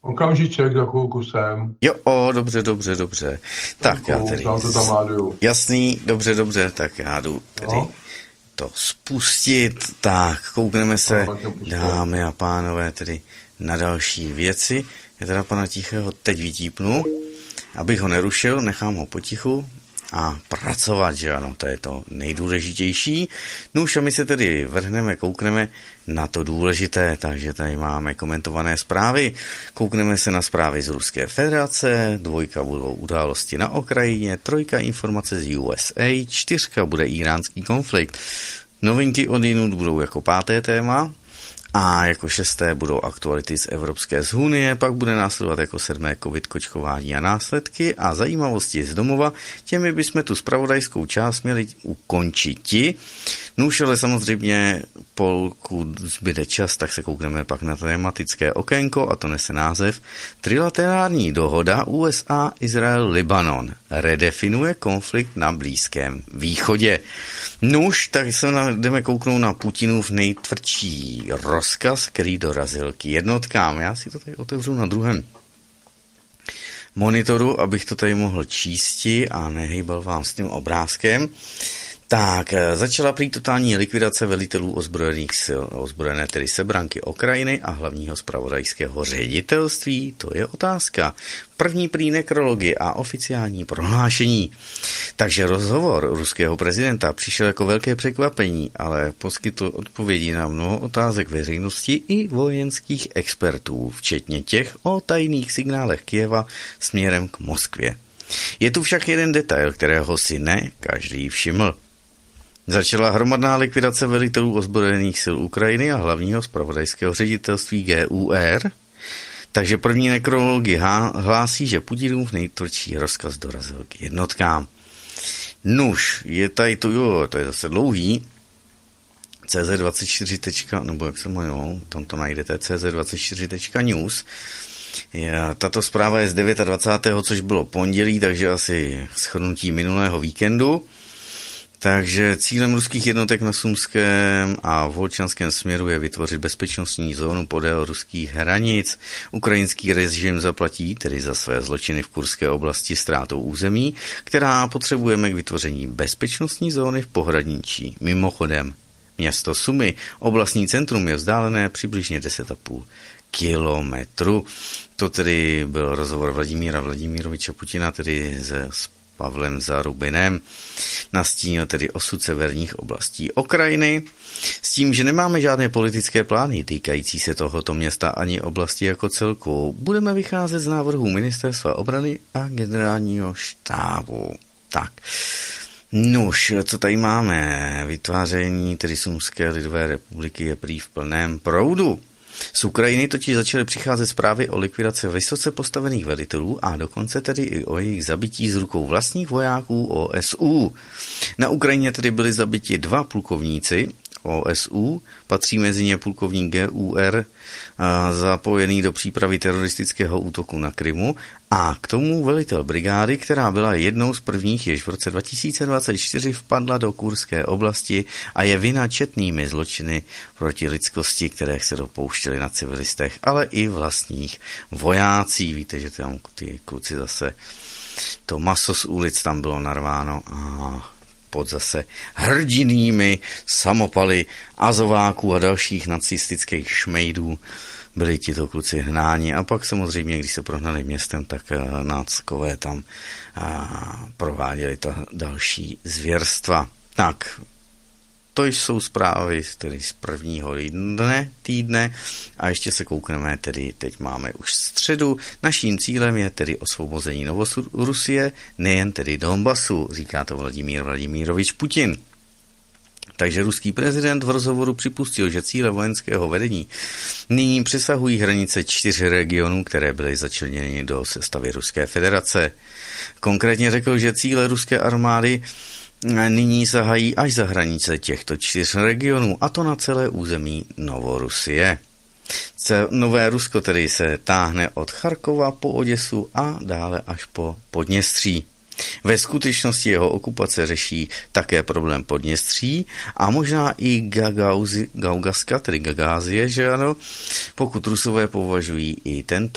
Okamžiček, za chvilku jsem. Jo, dobře. Tak já tedy... Já to tam máduju. Jasný, dobře, tak já jdu tedy to spustit. Tak, koukneme se, dámy a pánové, tedy na další věci. Já teda pana Tichého teď vytípnu, abych ho nerušil, nechám ho potichu a pracovat, že ano, to je to nejdůležitější. No už a my se tedy vrhneme, koukneme na to důležité, takže tady máme komentované zprávy. Koukneme se na zprávy z Ruské federace, 2 budou události na Ukrajině, 3 informace z USA, 4 bude iránský konflikt. Novinky od jinut budou jako 5. téma a jako 6. budou aktuality z Evropské unie, pak bude následovat jako 7. covid kočkování a následky a zajímavosti z domova. Těmi bychom tu zpravodajskou část měli ukončiti. Nuž, ale samozřejmě pokud zbyde čas, tak se koukneme pak na tematické okénko a to nese název Trilaterální dohoda USA, Izrael, Libanon. Redefinuje konflikt na Blízkém východě. Nuž, tak se jdeme kouknout na Putinův nejtvrdší rozkaz, který dorazil k jednotkám. Já si to tady otevřu na druhém monitoru, abych to tady mohl čísti a nehýbal vám s tím obrázkem. Tak, začala prý totální likvidace velitelů ozbrojených sil, ozbrojené tedy sebranky Ukrajiny a hlavního zpravodajského ředitelství, to je otázka. První prý nekrology a oficiální prohlášení. Takže rozhovor ruského prezidenta přišel jako velké překvapení, ale poskytl odpovědi na mnoho otázek veřejnosti i vojenských expertů, včetně těch o tajných signálech Kyjeva směrem k Moskvě. Je tu však jeden detail, kterého si ne každý všiml. Začala hromadná likvidace velitelů ozbrojených sil Ukrajiny a hlavního zpravodajského ředitelství GUR, takže první nekrologi hlásí, že Putinův nejtvrdší rozkaz dorazil k jednotkám. Nuž, je tady to je zase dlouhý, CZ24. nebo jak se jmenuje, tam to najdete, CZ24.news. Tato zpráva je z 29., což bylo pondělí, takže asi shrnutí minulého víkendu. Takže cílem ruských jednotek na Sumském a Volčanském směru je vytvořit bezpečnostní zónu podél ruských hranic. Ukrajinský režim zaplatí tedy za své zločiny v Kurské oblasti ztrátou území, která potřebujeme k vytvoření bezpečnostní zóny v pohraničí. Mimochodem, město Sumy, oblastní centrum, je vzdálené přibližně 10,5 kilometru. To tedy byl rozhovor Vladimíra Vladimiroviče Putina, tedy s Pavlem Zarubinem, nastínil tedy osud severních oblastí Ukrajiny, s tím, že nemáme žádné politické plány týkající se tohoto města ani oblasti jako celku. Budeme vycházet z návrhů Ministerstva obrany a generálního štábu. Tak, nuž, co tady máme? Vytváření tedy Sumské lidové republiky je prý v plném proudu. Z Ukrajiny totiž začaly přicházet zprávy o likvidaci vysoce postavených velitelů a dokonce tedy i o jejich zabití z rukou vlastních vojáků OSU. Na Ukrajině tedy byli zabiti 2 plukovníci OSU, patří mezi ně plukovník GUR, zapojený do přípravy teroristického útoku na Krymu, a k tomu velitel brigády, která byla jednou z prvních, jež v roce 2024 vpadla do Kurské oblasti a je vina četnými zločiny proti lidskosti, které se dopouštěly na civilistech, ale i vlastních vojácích. Víte, že tam ty kluci zase, to maso z ulic tam bylo narváno a pod zase hrdinými samopaly azováků a dalších nacistických šmejdů byli tito kluci hnáni. A pak samozřejmě, když se prohnali městem, tak náckové tam prováděli ta další zvěrstva. Tak, to jsou zprávy tedy z prvního týdne a ještě se koukneme, tedy teď máme už středu. Naším cílem je tedy osvobození Novorusie, nejen tedy Donbasu, říká to Vladimír Vladimirovič Putin. Takže ruský prezident v rozhovoru připustil, že cíle vojenského vedení nyní přesahují hranice 4 regionů, které byly začleněny do sestavy Ruské federace. Konkrétně řekl, že cíle ruské armády nyní sahají až za hranice těchto 4 regionů, a to na celé území Novorusie. Nové Rusko tedy se táhne od Charkova po Oděsu a dále až po Podněstří. Ve skutečnosti jeho okupace řeší také problém Podněstří a možná i Gaugaska, tedy Gagázie, že ano, pokud Rusové považují i tento